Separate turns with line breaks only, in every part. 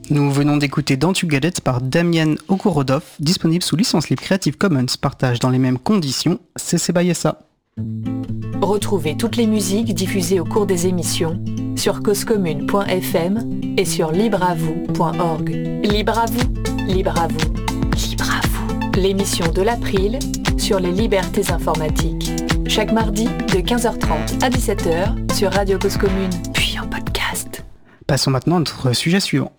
Nous venons d'écouter Don't You Get It par Damien Okorodov, disponible sous licence libre Creative Commons, partage dans les mêmes conditions, CC BY SA.
Retrouvez toutes les musiques diffusées au cours des émissions sur causecommune.fm et sur libreavou.org. Libre à vous, libre à vous, libre à vous. L'émission de l'April sur les libertés informatiques. Chaque mardi de 15h30 à 17h sur Radio Cause Commune, puis en podcast.
Passons maintenant à notre sujet suivant.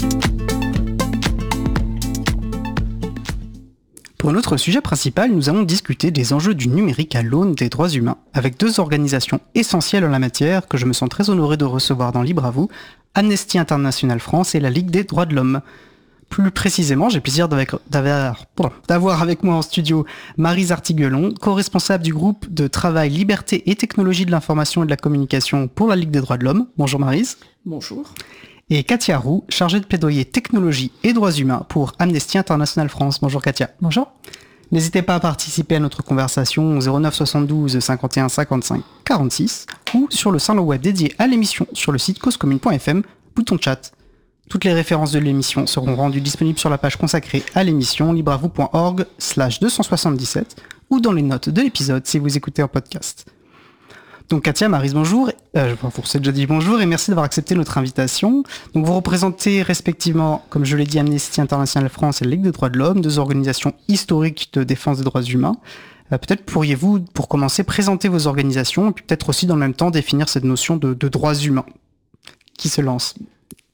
Pour notre sujet principal, nous allons discuter des enjeux du numérique à l'aune des droits humains, avec deux organisations essentielles en la matière que je me sens très honoré de recevoir dans Libre à vous, Amnesty International France et la Ligue des droits de l'homme. Plus précisément, j'ai plaisir d'avoir avec moi en studio Maryse Artiguelon, co-responsable du groupe de travail Liberté et Technologie de l'Information et de la Communication pour la Ligue des droits de l'homme. Bonjour Maryse.
Bonjour.
Et Katia Roux, chargée de plaidoyer technologie et droits humains pour Amnesty International France. Bonjour Katia.
Bonjour.
N'hésitez pas à participer à notre conversation au 09 72 51 55 46 ou sur le salon web dédié à l'émission sur le site causecommune.fm, bouton chat. Toutes les références de l'émission seront rendues disponibles sur la page consacrée à l'émission libreavou.org/277 ou dans les notes de l'épisode si vous écoutez en podcast. Donc Katia, Maryse, bonjour. Vous s'est déjà dit bonjour et merci d'avoir accepté notre invitation. Donc vous représentez respectivement, comme je l'ai dit, Amnesty International France et la Ligue des droits de l'homme, deux organisations historiques de défense des droits humains. Peut-être pourriez-vous, pour commencer, présenter vos organisations et puis peut-être aussi dans le même temps définir cette notion de droits humains. Qui se lance ? Katia ?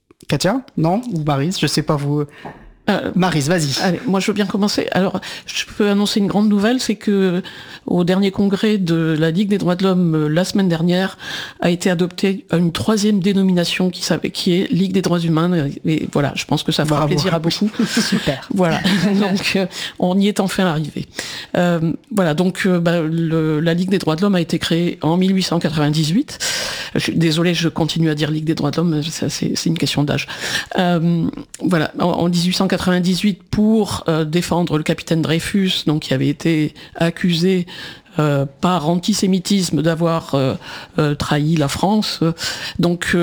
Non ? Ou Maryse ? Je sais pas vous... Maryse, vas-y.
Allez, moi je veux bien commencer. Alors, je peux annoncer une grande nouvelle, c'est que au dernier congrès de la Ligue des droits de l'homme la semaine dernière a été adoptée une troisième dénomination qui est Ligue des droits humains. Et voilà, je pense que ça fera plaisir à beaucoup.
Super.
Voilà. Donc, on y est enfin arrivé. Voilà. Donc, la Ligue des droits de l'homme a été créée en 1898. Désolée, je continue à dire Ligue des droits de l'homme. Ça, c'est une question d'âge. Voilà. En 1898 pour défendre le capitaine Dreyfus, donc qui avait été accusé par antisémitisme d'avoir trahi la France. Donc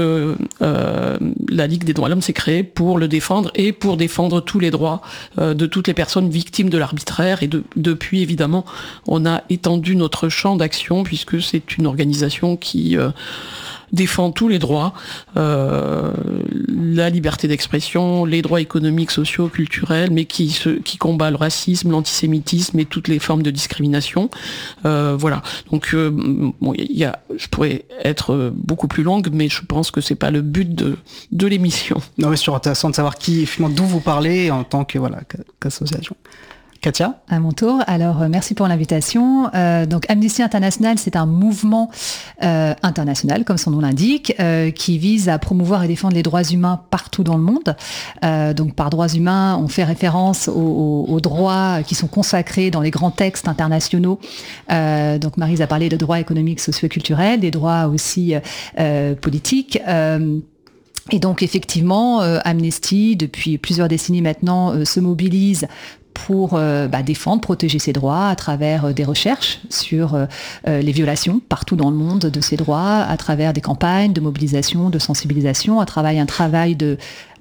la Ligue des droits de l'homme s'est créée pour le défendre et pour défendre tous les droits de toutes les personnes victimes de l'arbitraire. Et depuis, évidemment, on a étendu notre champ d'action puisque c'est une organisation qui défend tous les droits, la liberté d'expression, les droits économiques, sociaux, culturels, mais qui combat le racisme, l'antisémitisme et toutes les formes de discrimination. Voilà. Donc, je pourrais être beaucoup plus longue, mais je pense que c'est pas le but de l'émission.
Non, mais c'est intéressant de savoir d'où vous parlez en tant qu'association. Katia ?
À mon tour. Alors, merci pour l'invitation. Donc, Amnesty International, c'est un mouvement international, comme son nom l'indique, qui vise à promouvoir et défendre les droits humains partout dans le monde. Donc, par droits humains, on fait référence aux droits qui sont consacrés dans les grands textes internationaux. Donc, Maryse a parlé de droits économiques, sociaux et culturels, des droits aussi politiques. Et donc, effectivement, Amnesty, depuis plusieurs décennies maintenant, se mobilise pour défendre, protéger ces droits à travers des recherches sur les violations partout dans le monde de ces droits, à travers des campagnes de mobilisation, de sensibilisation, à travers un travail de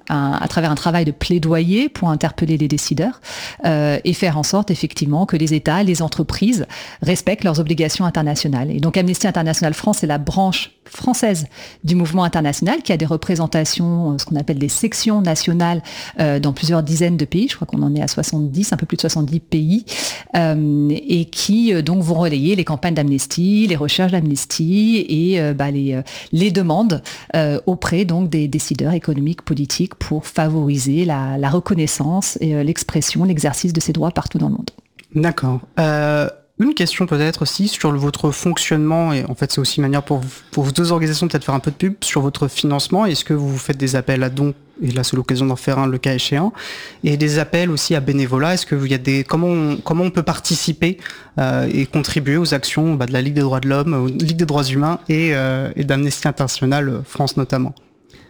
plaidoyer pour interpeller les décideurs et faire en sorte effectivement que les États, les entreprises respectent leurs obligations internationales. Et donc Amnesty International France, c'est la branche française du mouvement international qui a des représentations, ce qu'on appelle des sections nationales dans plusieurs dizaines de pays. Je crois qu'on en est à 70, un peu plus de 70 pays, et qui donc vont relayer les campagnes d'Amnesty, les recherches d'Amnesty et les demandes auprès donc des décideurs économiques, politiques pour favoriser la reconnaissance et l'expression, l'exercice de ces droits partout dans le monde.
D'accord. Une question peut-être aussi sur votre fonctionnement, et en fait c'est aussi une manière pour vos deux organisations peut-être faire un peu de pub sur votre financement. Est-ce que vous faites des appels à dons, et là c'est l'occasion d'en faire un le cas échéant, et des appels aussi à bénévolat? Est-ce que il y a comment on peut participer et contribuer aux actions de la Ligue des droits de l'homme, Ligue des droits humains et d'Amnesty International France notamment?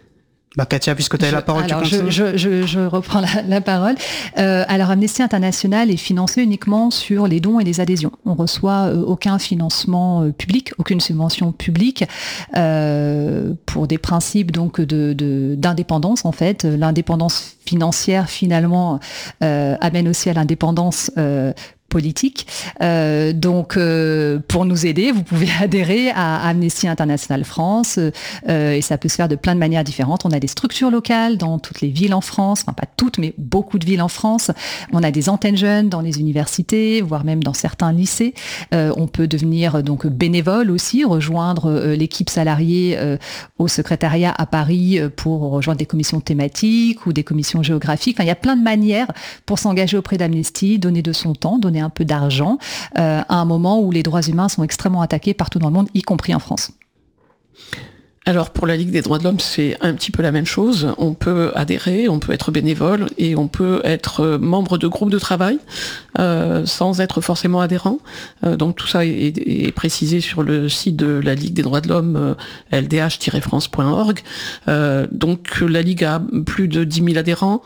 Katia, puisque tu as la parole,
alors
tu continues.
Je reprends la parole. Alors, Amnesty International est financé uniquement sur les dons et les adhésions. On reçoit aucun financement public, aucune subvention publique, pour des principes donc d'indépendance en fait. L'indépendance financière finalement amène aussi à l'indépendance politique. Donc, pour nous aider, vous pouvez adhérer à Amnesty International France et ça peut se faire de plein de manières différentes. On a des structures locales dans toutes les villes en France, enfin pas toutes, mais beaucoup de villes en France. On a des antennes jeunes dans les universités, voire même dans certains lycées. On peut devenir donc bénévole aussi, rejoindre l'équipe salariée au secrétariat à Paris pour rejoindre des commissions thématiques ou des commissions géographiques. Enfin, il y a plein de manières pour s'engager auprès d'Amnesty, donner de son temps, donner un peu d'argent à un moment où les droits humains sont extrêmement attaqués partout dans le monde, y compris en France.
Alors pour la Ligue des droits de l'homme, c'est un petit peu la même chose. On peut adhérer, on peut être bénévole et on peut être membre de groupes de travail sans être forcément adhérent. Donc tout ça est précisé sur le site de la Ligue des droits de l'homme, ldh-france.org. Donc la Ligue a plus de 10 000 adhérents.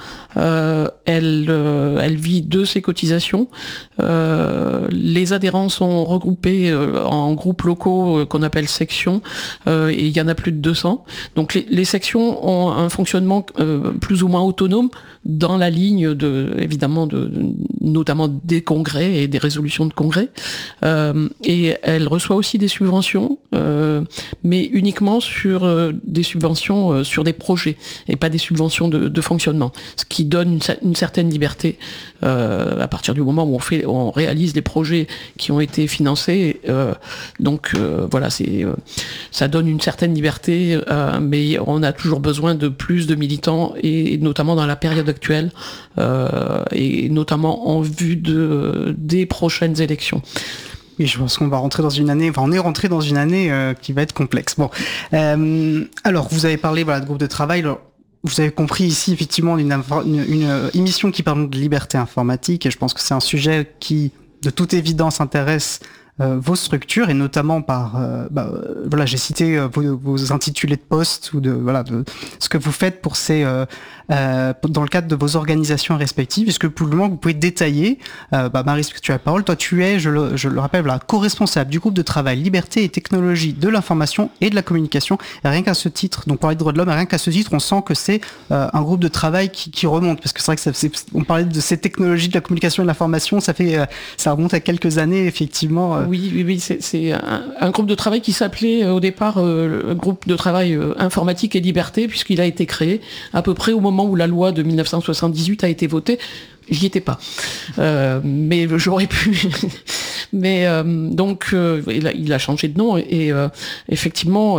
Elle vit de ses cotisations. Les adhérents sont regroupés en groupes locaux qu'on appelle sections et il y en a plus de 200. Donc les sections ont un fonctionnement plus ou moins autonome dans la ligne évidemment notamment des congrès et des résolutions de congrès. Et elle reçoit aussi des subventions, mais uniquement sur des subventions sur des projets et pas des subventions de fonctionnement. Ce qui donne une certaine liberté à partir du moment où on réalise les projets qui ont été financés. Donc voilà, ça donne une certaine liberté, mais on a toujours besoin de plus de militants et notamment dans la période actuelle et notamment en vue des prochaines élections.
Oui, je pense qu'on va rentrer dans une année, on est rentré dans une année qui va être complexe. Bon, alors vous avez parlé de groupe de travail. Alors, vous avez compris ici effectivement une émission qui parle de liberté informatique et je pense que c'est un sujet qui, de toute évidence, intéresse vos structures et notamment par j'ai cité vos intitulés de poste ou de ce que vous faites pour dans le cadre de vos organisations respectives. Est-ce que pour le moment vous pouvez détailler Marie, puisque tu as la parole, toi tu es, je le rappelle, co-responsable du groupe de travail Liberté et Technologie de l'information et de la communication. Et rien qu'à ce titre, donc parler de droits de l'homme, rien qu'à ce titre, on sent que c'est un groupe de travail qui remonte, parce que c'est vrai que on parlait de ces technologies de la communication et de l'information, ça remonte à quelques années effectivement.
Oui, c'est un groupe de travail qui s'appelait au départ groupe de travail informatique et liberté, puisqu'il a été créé à peu près au moment où la loi de 1978 a été votée. J'y étais pas, mais j'aurais pu. Mais donc il a changé de nom et effectivement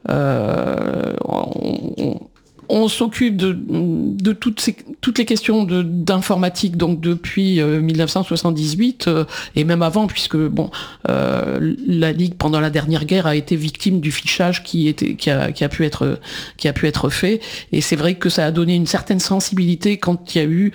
on s'occupe de toutes les questions d'informatique donc depuis 1978 et même avant, puisque la Ligue pendant la dernière guerre a été victime du fichage qui a pu être fait, et c'est vrai que ça a donné une certaine sensibilité quand il y a eu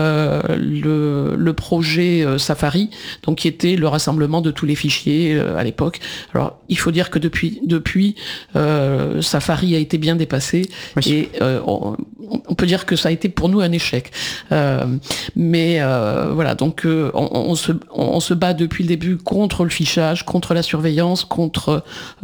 le projet Safari, donc qui était le rassemblement de tous les fichiers à l'époque. Alors il faut dire que depuis Safari a été bien dépassé, oui. Et on peut dire que ça a été pour nous un échec. Mais voilà, donc on se bat depuis le début contre le fichage, contre la surveillance, contre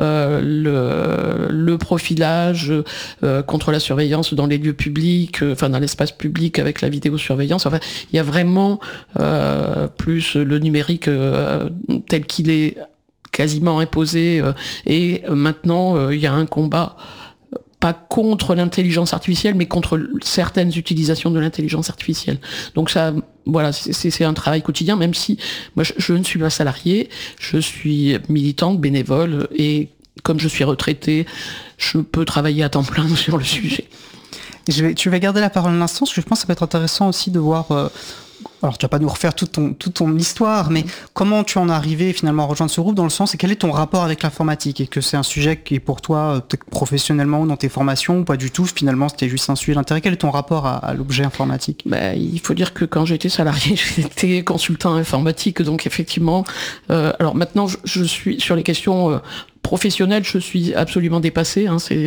le profilage, contre la surveillance dans les lieux publics, dans l'espace public avec la vidéosurveillance. Enfin, il y a vraiment plus le numérique tel qu'il est quasiment imposé. Et maintenant, il y a un combat pas contre l'intelligence artificielle, mais contre certaines utilisations de l'intelligence artificielle. Donc ça, voilà, c'est un travail quotidien, même si moi je ne suis pas salariée, je suis militante, bénévole, et comme je suis retraitée, je peux travailler à temps plein sur le sujet.
Tu vas garder la parole un instant, parce que je pense que ça peut être intéressant aussi de voir alors tu vas pas nous refaire toute ton histoire, mais comment tu en es arrivé finalement à rejoindre ce groupe dans le sens, et quel est ton rapport avec l'informatique? Et que c'est un sujet qui est pour toi, peut-être professionnellement ou dans tes formations, ou pas du tout, finalement c'était juste un sujet d'intérêt. Quel est ton rapport à l'objet informatique?
Il faut dire que quand j'étais salarié, j'étais consultant informatique, donc effectivement, alors maintenant je suis sur les questions professionnelle, je suis absolument dépassée.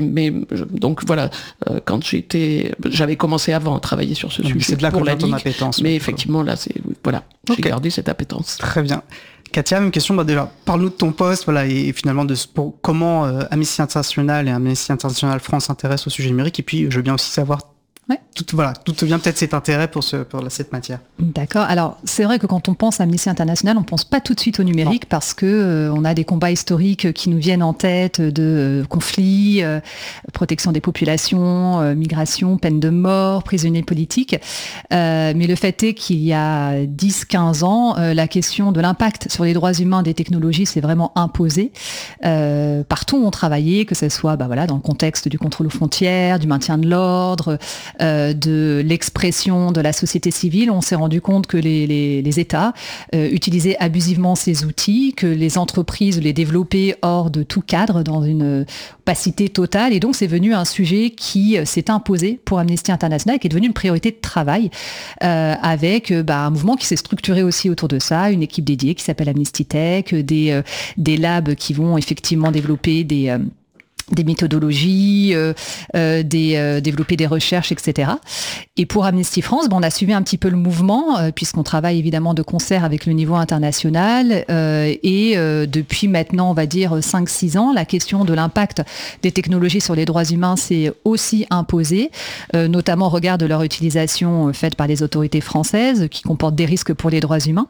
Donc voilà, quand j'avais commencé avant à travailler sur ce sujet.
C'est de là que ton appétence.
Mais effectivement, là, j'ai gardé cette appétence.
Très bien. Katia, même question. Déjà, parle-nous de ton poste, et finalement comment Amnesty International et Amnesty International France s'intéressent au sujet numérique. Et puis, je veux bien aussi savoir.
Ouais.
D'où te vient peut-être cet intérêt pour cette matière.
D'accord. Alors, c'est vrai que quand on pense à Amnesty International, on pense pas tout de suite au numérique parce que on a des combats historiques qui nous viennent en tête de conflits, protection des populations, migration, peine de mort, prisonniers politiques. Mais le fait est qu'il y a 10-15 ans, la question de l'impact sur les droits humains des technologies s'est vraiment imposée. Partout où on travaillait, que ce soit dans le contexte du contrôle aux frontières, du maintien de l'ordre, de l'expression de la société civile, on s'est rendu compte que les États utilisaient abusivement ces outils, que les entreprises les développaient hors de tout cadre, dans une opacité totale. Et donc, c'est devenu un sujet qui s'est imposé pour Amnesty International, qui est devenu une priorité de travail, avec un mouvement qui s'est structuré aussi autour de ça, une équipe dédiée qui s'appelle Amnesty Tech, des labs qui vont effectivement développer des méthodologies, développer des recherches, etc. Et pour Amnesty France, on a suivi un petit peu le mouvement, puisqu'on travaille évidemment de concert avec le niveau international, et depuis maintenant, on va dire 5-6 ans, la question de l'impact des technologies sur les droits humains s'est aussi imposée, notamment au regard de leur utilisation faite par les autorités françaises, qui comportent des risques pour les droits humains.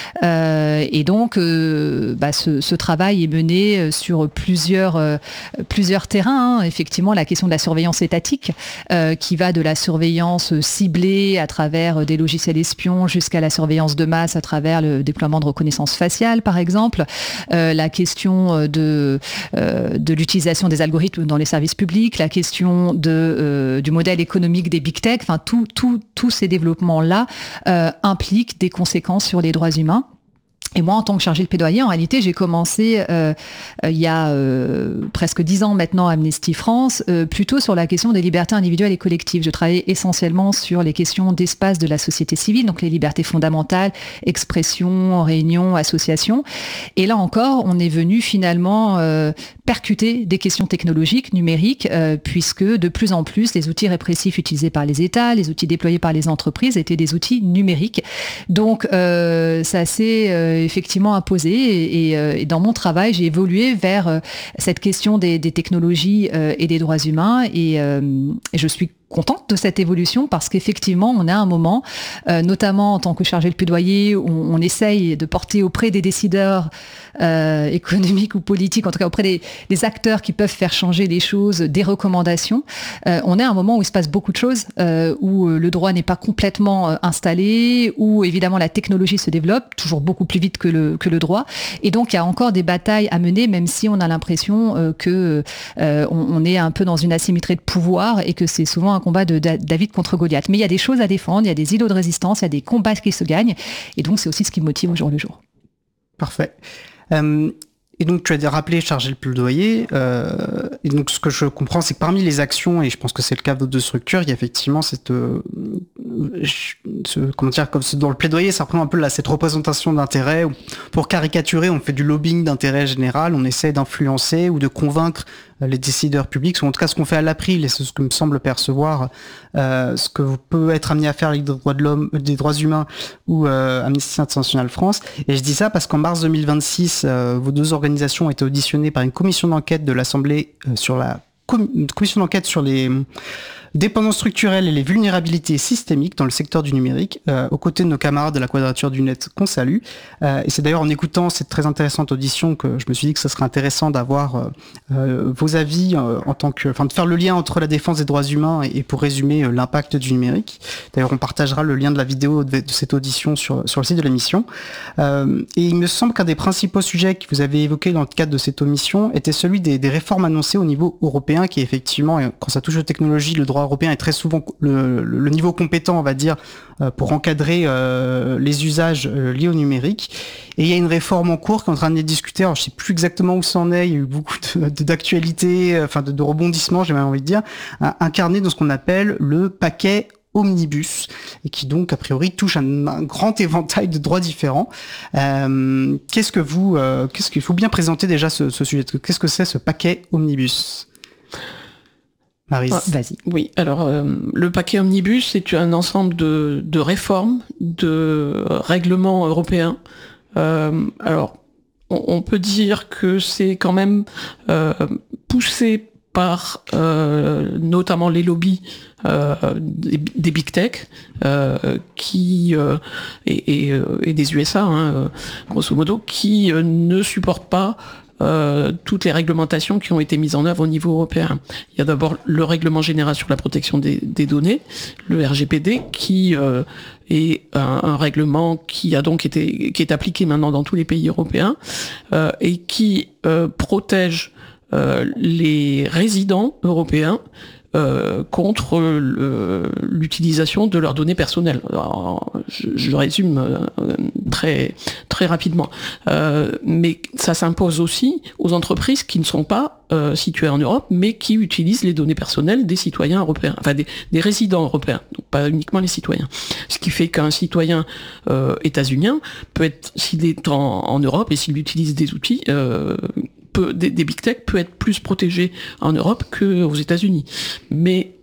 Et donc, ce travail est mené sur plusieurs terrains, effectivement, la question de la surveillance étatique, qui va de la surveillance ciblée à travers des logiciels espions jusqu'à la surveillance de masse à travers le déploiement de reconnaissance faciale, par exemple, la question de l'utilisation des algorithmes dans les services publics, la question du modèle économique des big tech, tous ces développements-là impliquent des conséquences sur les droits humains. Et moi, en tant que chargée de plaidoyer, en réalité, j'ai commencé il y a presque 10 ans maintenant à Amnesty France, plutôt sur la question des libertés individuelles et collectives. Je travaillais essentiellement sur les questions d'espace de la société civile, donc les libertés fondamentales, expression, réunion, association. Et là encore, on est venu finalement percuter des questions technologiques, numériques, puisque de plus en plus, les outils répressifs utilisés par les États, les outils déployés par les entreprises étaient des outils numériques. Donc, ça s'est effectivement imposé, et dans mon travail, j'ai évolué vers cette question des technologies et des droits humains, et je suis contente de cette évolution parce qu'effectivement, on a un moment, notamment en tant que chargé de plaidoyer, où on essaye de porter auprès des décideurs économiques ou politiques, en tout cas auprès des acteurs qui peuvent faire changer les choses, des recommandations. On est à un moment où il se passe beaucoup de choses, où le droit n'est pas complètement installé, où évidemment la technologie se développe toujours beaucoup plus vite que le droit. Et donc, il y a encore des batailles à mener, même si on a l'impression que on est un peu dans une asymétrie de pouvoir et que c'est souvent un combat de David contre Goliath. Mais il y a des choses à défendre, il y a des îlots de résistance, il y a des combats qui se gagnent. Et donc, c'est aussi ce qui me motive au jour le jour.
Parfait. Et donc, tu as rappelé charger le plaidoyer. Et donc, ce que je comprends, c'est que parmi les actions, et je pense que c'est le cas d'autres structures, il y a effectivement dans le plaidoyer, ça reprend un peu cette représentation d'intérêt. Pour caricaturer, on fait du lobbying d'intérêt général, on essaie d'influencer ou de convaincre les décideurs publics, ou en tout cas ce qu'on fait à l'April, et c'est ce que me semble percevoir ce que vous peut être amené à faire avec des droits humains ou Amnesty International France. Et je dis ça parce qu'en mars 2026, vos deux organisations ont été auditionnées par une commission d'enquête de l'Assemblée sur les dépendances structurelles et les vulnérabilités systémiques dans le secteur du numérique, aux côtés de nos camarades de la Quadrature du Net qu'on salue. Et c'est d'ailleurs en écoutant cette très intéressante audition que je me suis dit que ce serait intéressant d'avoir vos avis de faire le lien entre la défense des droits humains et pour résumer l'impact du numérique. D'ailleurs, on partagera le lien de la vidéo de cette audition sur le site de l'émission. Et il me semble qu'un des principaux sujets que vous avez évoqués dans le cadre de cette omission était celui des réformes annoncées au niveau européen, qui est effectivement, quand ça touche aux technologies, le droit européen est très souvent le niveau compétent, on va dire, pour encadrer les usages liés au numérique. Et il y a une réforme en cours qui est en train d'être discutée. Alors je sais plus exactement où ça en est. Il y a eu beaucoup d'actualités, enfin de rebondissements, j'ai même envie de dire, incarné dans ce qu'on appelle le paquet omnibus, et qui donc a priori touche un grand éventail de droits différents. Qu'est-ce qu'il faut bien présenter déjà ce sujet? Qu'est-ce que c'est ce paquet omnibus? Maryse.
Vas-y.
Oui, alors le paquet omnibus, c'est un ensemble de réformes, de règlements européens. Alors, on peut dire que c'est quand même poussé par notamment les lobbies des big tech qui et des USA, grosso modo, qui ne supportent pas toutes les réglementations qui ont été mises en œuvre au niveau européen. Il y a d'abord le règlement général sur la protection des données, le RGPD, qui est un règlement qui est appliqué maintenant dans tous les pays européens et qui protège les résidents européens contre l'utilisation de leurs données personnelles. Alors, je résume très très rapidement. Mais ça s'impose aussi aux entreprises qui ne sont pas situées en Europe, mais qui utilisent les données personnelles des citoyens européens, enfin des résidents européens, donc pas uniquement les citoyens. Ce qui fait qu'un citoyen états-unien peut être, s'il est en Europe et s'il utilise des outils, des big tech peut être plus protégé en Europe qu'aux États-Unis. Mais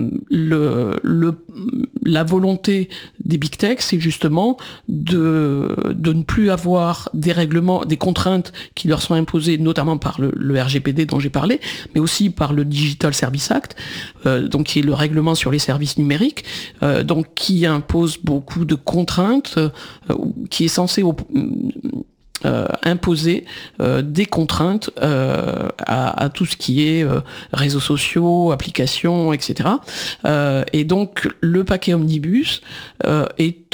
la volonté des big tech, c'est justement de ne plus avoir des règlements, des contraintes qui leur sont imposées, notamment par le RGPD dont j'ai parlé, mais aussi par le Digital Service Act, donc qui est le règlement sur les services numériques, donc qui impose beaucoup de contraintes, qui est censé imposer des contraintes à tout ce qui est réseaux sociaux, applications, etc. Et donc le paquet omnibus est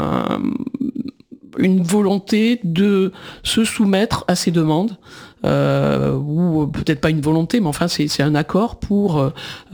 une volonté de se soumettre à ces demandes, ou peut-être pas une volonté, mais enfin c'est un accord pour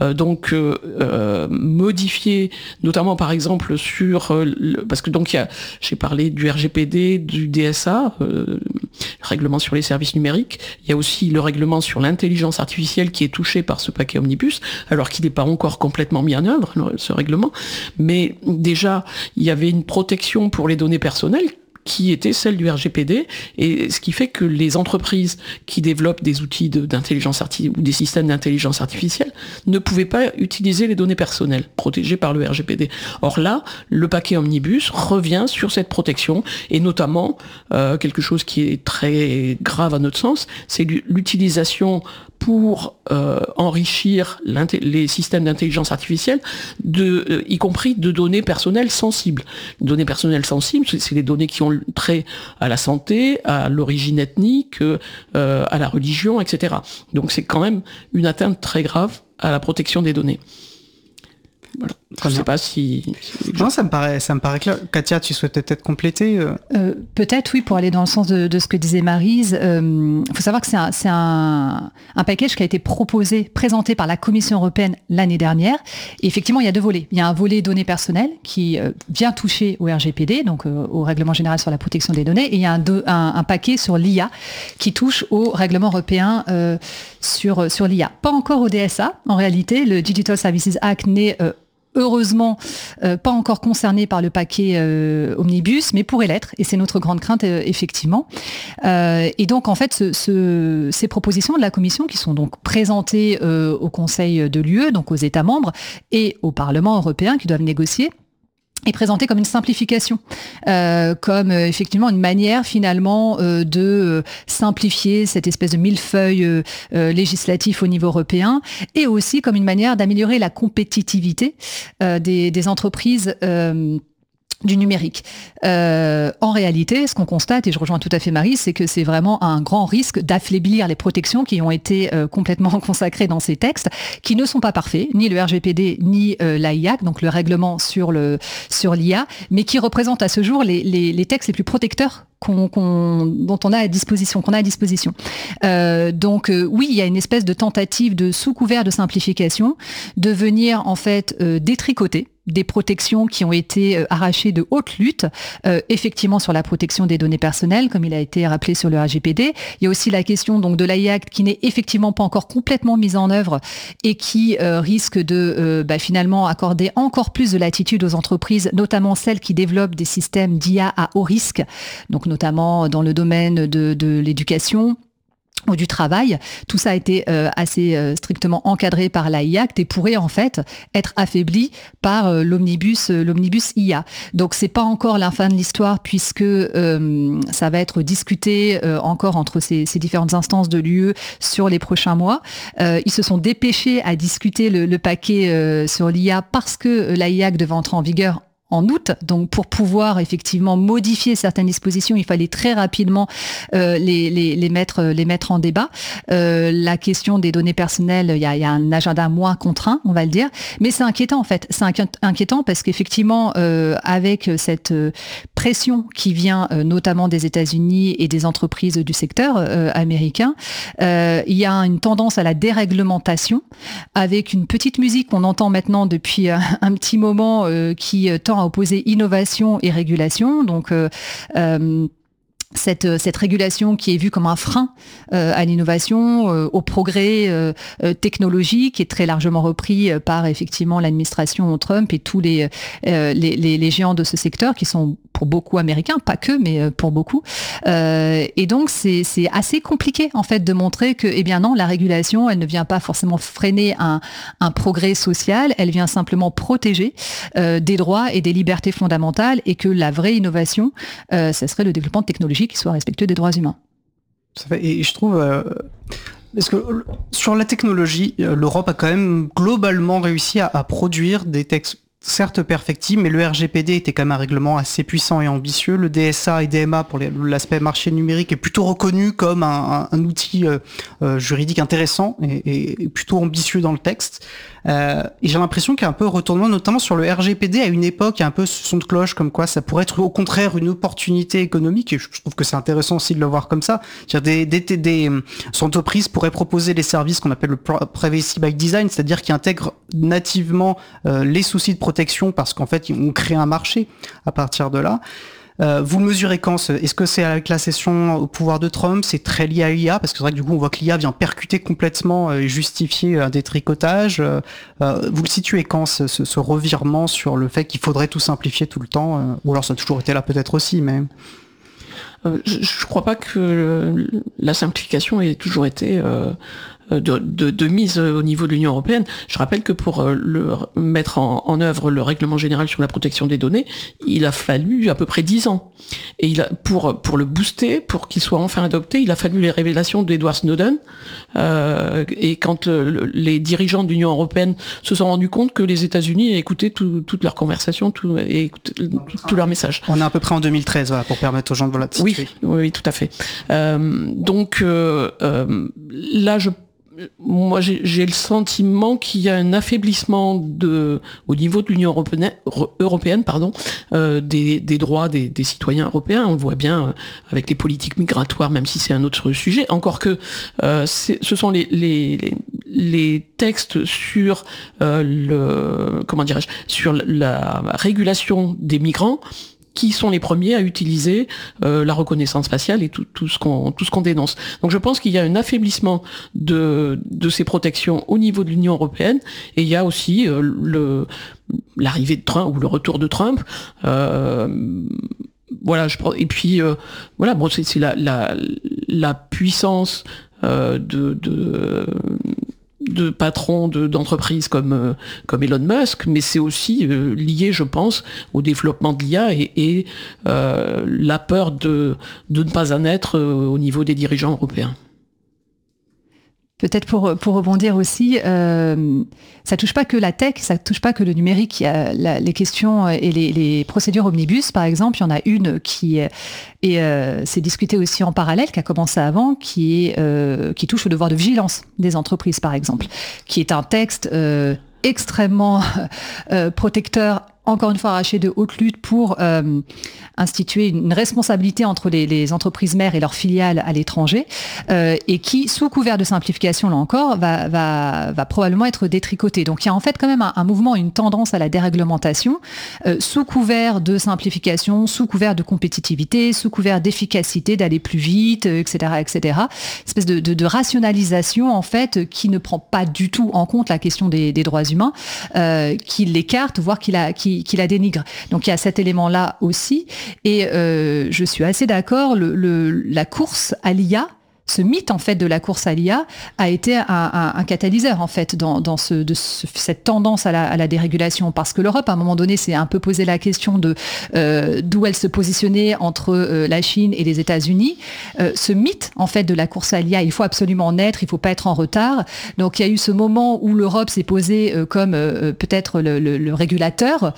modifier, notamment par exemple sur parce que donc j'ai parlé du RGPD, du DSA, règlement sur les services numériques. Il y a aussi le règlement sur l'intelligence artificielle qui est touché par ce paquet omnibus, alors qu'il n'est pas encore complètement mis en œuvre, ce règlement. Mais déjà, il y avait une protection pour les données personnelles qui était celle du RGPD, et ce qui fait que les entreprises qui développent des outils d'intelligence artificielle ou des systèmes d'intelligence artificielle ne pouvaient pas utiliser les données personnelles protégées par le RGPD. Or là, le paquet omnibus revient sur cette protection, et notamment quelque chose qui est très grave à notre sens, c'est l'utilisation pour enrichir les systèmes d'intelligence artificielle, y compris de données personnelles sensibles. Les données personnelles sensibles, c'est les données qui ont trait à la santé, à l'origine ethnique, à la religion, etc. Donc c'est quand même une atteinte très grave à la protection des données. Voilà. Je ne sais pas si...
Non, ça me paraît clair. Katia, tu souhaitais peut-être compléter
Peut-être, oui, pour aller dans le sens de ce que disait Maryse. Faut savoir que c'est un package qui a été présenté par la Commission européenne l'année dernière. Et effectivement, il y a deux volets. Il y a un volet données personnelles qui vient toucher au RGPD, donc au Règlement général sur la protection des données. Et il y a un paquet sur l'IA qui touche au règlement européen sur l'IA. Pas encore au DSA. En réalité, le Digital Services Act n'est heureusement pas encore concerné par le paquet omnibus, mais pourrait l'être, et c'est notre grande crainte, effectivement. Et donc, en fait, ces propositions de la Commission, qui sont donc présentées au Conseil de l'UE, donc aux États membres, et au Parlement européen, qui doivent négocier, est présenté comme une simplification, comme effectivement une manière finalement de simplifier cette espèce de millefeuille législatif au niveau européen, et aussi comme une manière d'améliorer la compétitivité des entreprises du numérique. En réalité, ce qu'on constate, et je rejoins tout à fait Marie, c'est que c'est vraiment un grand risque d'affaiblir les protections qui ont été complètement consacrées dans ces textes, qui ne sont pas parfaits, ni le RGPD, ni l'AIAC, donc le règlement sur l'IA, mais qui représentent à ce jour les textes les plus protecteurs dont on a à disposition, qu'on a à disposition. Donc oui, il y a une espèce de tentative de sous couvert de simplification, de venir en fait détricoter des protections qui ont été arrachées de haute lutte, effectivement sur la protection des données personnelles, comme il a été rappelé sur le RGPD. Il y a aussi la question donc de l'AIAC qui n'est effectivement pas encore complètement mise en œuvre et qui risque de finalement accorder encore plus de latitude aux entreprises, notamment celles qui développent des systèmes d'IA à haut risque, donc notamment dans le domaine de l'éducation ou du travail. Tout ça a été assez strictement encadré par l'AIAC et pourrait en fait être affaibli par l'omnibus IA. Donc c'est pas encore la fin de l'histoire puisque ça va être discuté encore entre ces différentes instances de l'UE sur les prochains mois. Ils se sont dépêchés à discuter le paquet sur l'IA parce que l'AIAC devait entrer en vigueur en août, donc pour pouvoir effectivement modifier certaines dispositions, il fallait très rapidement les mettre en débat. La question des données personnelles, il y a un agenda moins contraint, on va le dire, mais c'est inquiétant en fait. C'est inquiétant parce qu'effectivement, avec cette pression qui vient notamment des États-Unis et des entreprises du secteur américain, il y a une tendance à la déréglementation avec une petite musique qu'on entend maintenant depuis un petit moment qui tend à opposer innovation et régulation. Donc, cette régulation qui est vue comme un frein à l'innovation, au progrès technologique, est très largement repris par effectivement l'administration Trump et tous les géants de ce secteur qui sont pour beaucoup américains, pas que, mais pour beaucoup. Et donc c'est assez compliqué en fait de montrer que, eh bien non, la régulation, elle ne vient pas forcément freiner un progrès social, elle vient simplement protéger des droits et des libertés fondamentales, et que la vraie innovation, ça serait le développement de technologies qui soient respectueux des droits humains.
Et je trouve... Parce que sur la technologie, l'Europe a quand même globalement réussi à produire des textes certes perfectibles, mais le RGPD était quand même un règlement assez puissant et ambitieux. Le DSA et DMA pour l'aspect marché numérique est plutôt reconnu comme un outil juridique intéressant et plutôt ambitieux dans le texte. Et j'ai l'impression qu'il y a un peu retournement, notamment sur le RGPD à une époque, il y a un peu ce son de cloche comme quoi ça pourrait être au contraire une opportunité économique, et je trouve que c'est intéressant aussi de le voir comme ça. C'est-à-dire des entreprises pourraient proposer des services qu'on appelle le privacy by design, c'est-à-dire qui intègrent nativement les soucis de protection parce qu'en fait on crée un marché à partir de là. Vous le mesurez quand? Est-ce que c'est avec la cession au pouvoir de Trump? C'est très lié à l'IA, parce que c'est vrai que du coup on voit que l'IA vient percuter complètement et justifier un détricotage. Vous le situez quand, ce revirement sur le fait qu'il faudrait tout simplifier tout le temps, ou alors ça a toujours été là peut-être aussi, mais...
Je crois pas que la simplification ait toujours été de mise au niveau de l'Union européenne. Je rappelle que pour mettre en œuvre le règlement général sur la protection des données, il a fallu à peu près 10 ans. Et pour le booster, pour qu'il soit enfin adopté, il a fallu les révélations d'Edward Snowden. Et quand les dirigeants de l'Union européenne se sont rendus compte que les États-Unis écoutaient toutes leurs conversations et tous leurs messages.
On est à peu près en 2013, voilà, pour permettre aux gens de voilà, de situer.
Oui, tout à fait. Donc là, moi, j'ai le sentiment qu'il y a un affaiblissement au niveau de l'Union européenne, des droits des citoyens européens. On le voit bien avec les politiques migratoires, même si c'est un autre sujet. Encore que ce sont les textes sur sur la régulation des migrants qui sont les premiers à utiliser la reconnaissance faciale et tout ce qu'on dénonce. Donc je pense qu'il y a un affaiblissement de ces protections au niveau de l'Union européenne, et il y a aussi l'arrivée de Trump ou le retour de Trump. Voilà, et puis voilà, bon, c'est la puissance de patrons d'entreprises comme Elon Musk, mais c'est aussi lié, je pense, au développement de l'IA et la peur de ne pas en être au niveau des dirigeants européens.
Peut-être pour rebondir aussi, ça touche pas que la tech, ça touche pas que le numérique. Il y a les questions et les procédures omnibus, par exemple. Il y en a une qui s'est discutée aussi en parallèle, qui a commencé avant, qui touche au devoir de vigilance des entreprises, par exemple, qui est un texte extrêmement protecteur, encore une fois arraché de haute lutte pour instituer une responsabilité entre les entreprises mères et leurs filiales à l'étranger, et qui, sous couvert de simplification, là encore, va probablement être détricoté. Donc il y a en fait quand même un mouvement, une tendance à la déréglementation, sous couvert de simplification, sous couvert de compétitivité, sous couvert d'efficacité, d'aller plus vite, etc., etc. Une espèce de rationalisation, en fait, qui ne prend pas du tout en compte la question des droits humains, qui l'écarte, voire qui la dénigre. Donc il y a cet élément-là aussi. Et je suis assez d'accord, la course à l'IA, ce mythe en fait de la course à l'IA a été un catalyseur en fait dans cette tendance à la dérégulation, parce que l'Europe à un moment donné s'est un peu posé la question de d'où elle se positionnait entre la Chine et les États-Unis. Ce mythe en fait de la course à l'IA, il faut absolument en être, il faut pas être en retard. Donc il y a eu ce moment où l'Europe s'est posée comme peut-être le régulateur.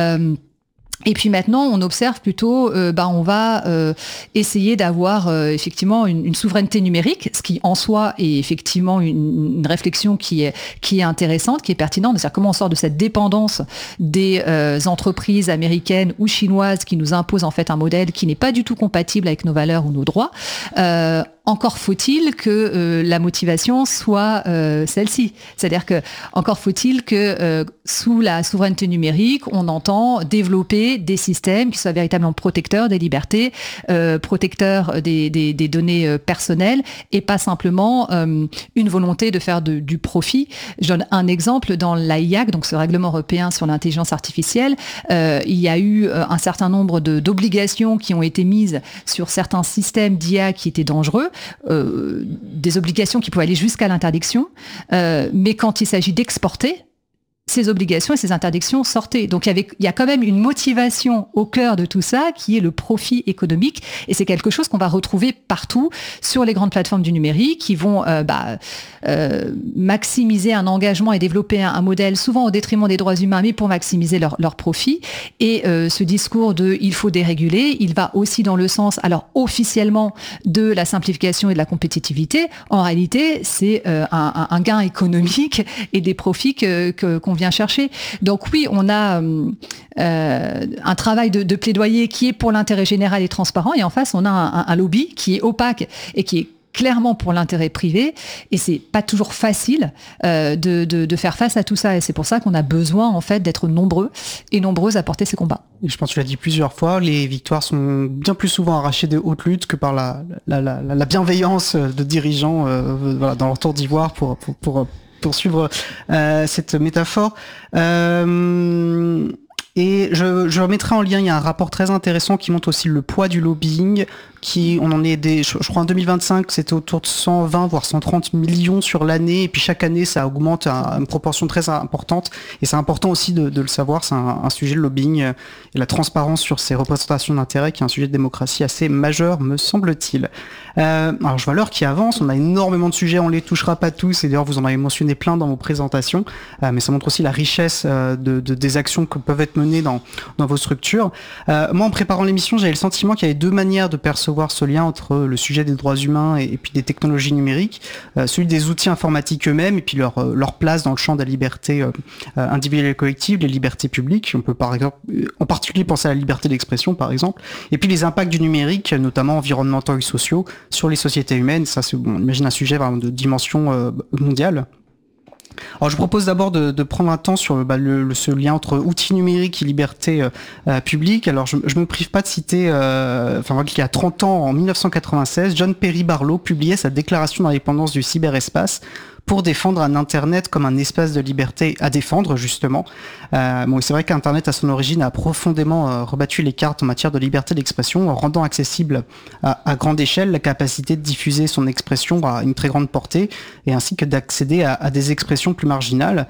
Et puis maintenant, on observe plutôt, on va essayer d'avoir effectivement une souveraineté numérique, ce qui en soi est effectivement une réflexion qui est intéressante, qui est pertinente. C'est-à-dire comment on sort de cette dépendance des entreprises américaines ou chinoises qui nous imposent en fait un modèle qui n'est pas du tout compatible avec nos valeurs ou nos droits. Encore faut-il que la motivation soit celle-ci. C'est-à-dire que encore faut-il que sous la souveraineté numérique, on entend développer des systèmes qui soient véritablement protecteurs des libertés, protecteurs des données personnelles, et pas simplement une volonté de faire du profit. Je donne un exemple dans l'AIAC, donc ce règlement européen sur l'intelligence artificielle. Il y a eu un certain nombre d'obligations qui ont été mises sur certains systèmes d'IA qui étaient dangereux. Des obligations qui pouvaient aller jusqu'à l'interdiction, mais quand il s'agit d'exporter, ces obligations et ces interdictions sortaient. Donc il y a quand même une motivation au cœur de tout ça qui est le profit économique, et c'est quelque chose qu'on va retrouver partout sur les grandes plateformes du numérique qui vont maximiser un engagement et développer un modèle souvent au détriment des droits humains, mais pour maximiser leur profit. Et ce discours de il faut déréguler, il va aussi dans le sens, alors officiellement, de la simplification et de la compétitivité. En réalité, c'est un gain économique et des profits qu'on vient chercher. Donc oui, on a un travail de plaidoyer qui est pour l'intérêt général et transparent, et en face, on a un lobby qui est opaque et qui est clairement pour l'intérêt privé, et c'est pas toujours facile de faire face à tout ça, et c'est pour ça qu'on a besoin en fait d'être nombreux et nombreuses à porter ces combats.
Et je pense que tu l'as dit plusieurs fois, les victoires sont bien plus souvent arrachées de haute lutte que par la bienveillance de dirigeants dans leur tour d'ivoire pour poursuivre cette métaphore. Et je remettrai en lien, il y a un rapport très intéressant qui montre aussi le poids du lobbying, on en est je crois en 2025, c'était autour de 120 voire 130 millions sur l'année, et puis chaque année ça augmente à une proportion très importante, et c'est important aussi de le savoir, c'est un sujet de lobbying et la transparence sur ces représentations d'intérêt qui est un sujet de démocratie assez majeur, me semble-t-il. Alors je vois l'heure qui avance, on a énormément de sujets, on les touchera pas tous, et d'ailleurs vous en avez mentionné plein dans vos présentations, mais ça montre aussi la richesse des actions que peuvent être menées dans vos structures. Moi, en préparant l'émission, j'avais le sentiment qu'il y avait deux manières de percevoir ce lien entre le sujet des droits humains et puis des technologies numériques, celui des outils informatiques eux-mêmes et puis leur place dans le champ de la liberté individuelle et collective, les libertés publiques. On peut par exemple, en particulier penser à la liberté d'expression par exemple, et puis les impacts du numérique, notamment environnementaux et sociaux, sur les sociétés humaines. Ça, c'est, on imagine un sujet vraiment de dimension mondiale. Alors je vous propose d'abord de prendre un temps sur ce lien entre outils numériques et liberté publique. Alors je me prive pas de citer, qu'il y a 30 ans, en 1996, John Perry Barlow publiait sa déclaration d'indépendance du cyberespace pour défendre un Internet comme un espace de liberté à défendre, justement. C'est vrai qu'Internet, à son origine, a profondément rebattu les cartes en matière de liberté d'expression, en rendant accessible à grande échelle la capacité de diffuser son expression à une très grande portée, et ainsi que d'accéder à des expressions plus marginales.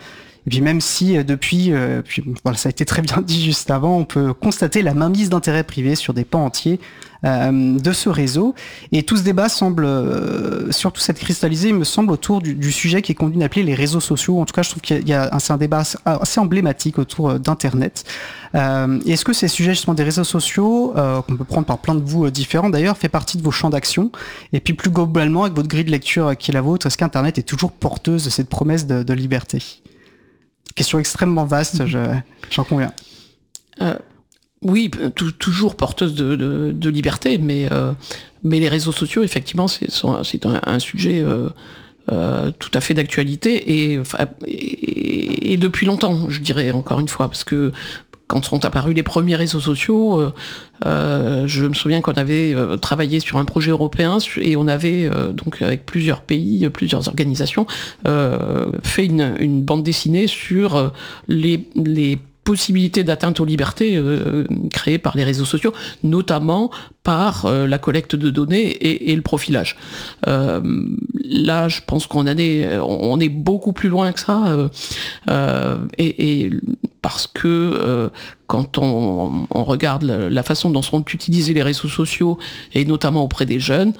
Et puis même si depuis, ça a été très bien dit juste avant, on peut constater la mainmise d'intérêts privés sur des pans entiers de ce réseau. Et tout ce débat semble surtout s'être cristallisé, il me semble, autour du sujet qui est convenu d'appeler les réseaux sociaux. En tout cas, je trouve c'est un débat assez emblématique autour d'Internet. Est-ce que ces sujets justement des réseaux sociaux, qu'on peut prendre par plein de bouts différents d'ailleurs, fait partie de vos champs d'action? Et puis plus globalement, avec votre grille de lecture qui est la vôtre, est-ce qu'Internet est toujours porteuse de cette promesse de liberté? Question extrêmement vaste, j'en conviens.
Oui, toujours porteuse de liberté, mais les réseaux sociaux, effectivement, c'est un sujet tout à fait d'actualité et depuis longtemps, je dirais encore une fois, parce que quand sont apparus les premiers réseaux sociaux, je me souviens qu'on avait travaillé sur un projet européen et on avait donc avec plusieurs pays, plusieurs organisations, fait une bande dessinée sur les possibilités d'atteinte aux libertés créées par les réseaux sociaux, notamment par la collecte de données et le profilage. Là, je pense qu'on est beaucoup plus loin que ça, et parce que quand on regarde la façon dont sont utilisés les réseaux sociaux, et notamment auprès des jeunes,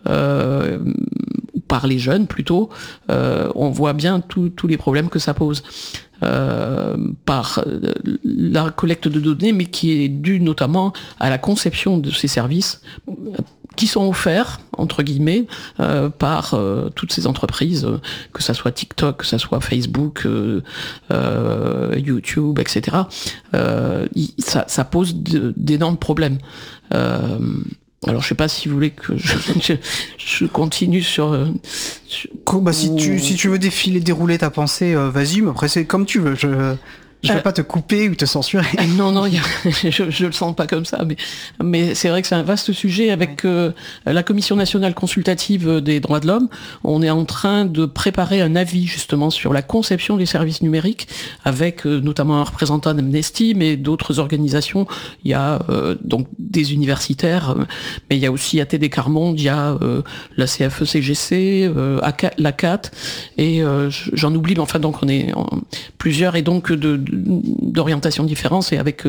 par les jeunes plutôt, on voit bien tous les problèmes que ça pose. Par la collecte de données, mais qui est due notamment à la conception de ces services qui sont offerts, entre guillemets, par toutes ces entreprises, que ça soit TikTok, que ça soit Facebook, YouTube, etc. Ça pose d'énormes problèmes. Alors, je sais pas si vous voulez que je continue sur...
si tu veux dérouler ta pensée, vas-y, mais après c'est comme tu veux. Je vais pas te couper ou te censurer.
Non, je le sens pas comme ça, mais c'est vrai que c'est un vaste sujet avec la Commission nationale consultative des droits de l'homme. On est en train de préparer un avis justement sur la conception des services numériques avec notamment un représentant d'Amnesty, mais d'autres organisations. Il y a donc des universitaires, mais il y a aussi ATD Quart Monde, il y a la CFE-CGC, la CAT, et j'en oublie, mais enfin donc on est plusieurs, et donc d'orientations différentes et avec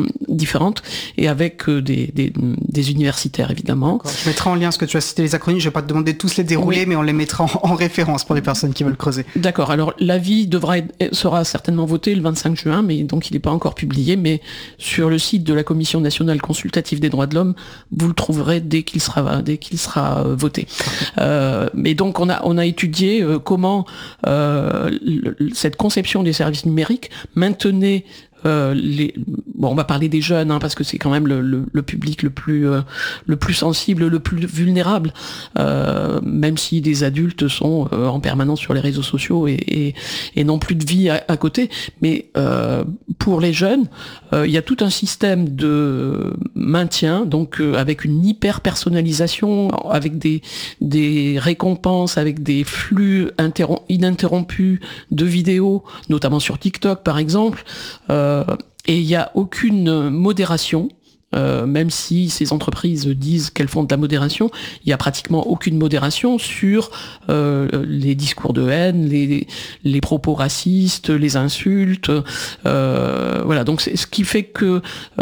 des universitaires évidemment.
D'accord. Je mettrai en lien ce que tu as cité les acronymes, je vais pas te demander de tous les dérouler, oui. Mais on les mettra en référence pour les personnes qui veulent creuser.
D'accord, alors l'avis sera certainement voté le 25 juin, mais donc il n'est pas encore publié, mais sur le site de la Commission nationale consultative des droits de l'homme, vous le trouverez dès qu'il sera voté. Mais donc on a étudié comment cette conception des services numériques maintenait on va parler des jeunes, parce que c'est quand même le public le plus sensible, le plus vulnérable, même si des adultes sont en permanence sur les réseaux sociaux et n'ont plus de vie à côté. Mais pour les jeunes, il y a tout un système de maintien, donc avec une hyper personnalisation, avec des récompenses, avec des flux ininterrompus de vidéos, notamment sur TikTok par exemple. Et il n'y a aucune modération, même si ces entreprises disent qu'elles font de la modération, il n'y a pratiquement aucune modération sur les discours de haine, les propos racistes, les insultes. Voilà, donc c'est ce qui fait que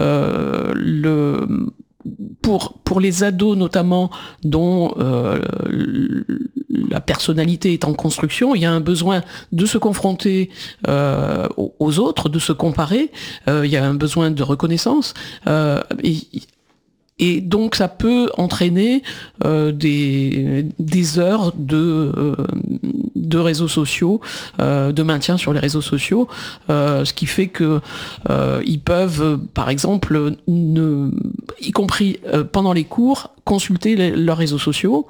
pour les ados notamment, dont la personnalité est en construction, il y a un besoin de se confronter aux autres, de se comparer, il y a un besoin de reconnaissance, et donc ça peut entraîner des heures de réseaux sociaux, de maintien sur les réseaux sociaux, ce qui fait que ils peuvent, par exemple, y compris pendant les cours, consulter leurs réseaux sociaux,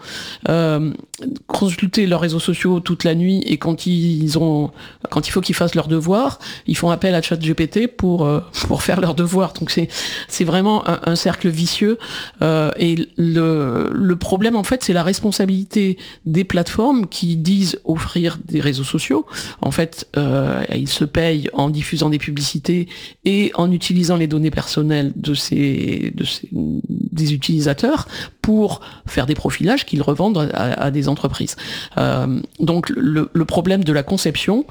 toute la nuit, et quand il faut qu'ils fassent leurs devoirs, ils font appel à ChatGPT pour faire leurs devoirs. Donc c'est vraiment un cercle vicieux, et le problème en fait c'est la responsabilité des plateformes qui disent offrir des réseaux sociaux. En fait, ils se payent en diffusant des publicités et en utilisant les données personnelles de des utilisateurs pour faire des profilages qu'ils revendent à des entreprises. Donc le problème de la conception,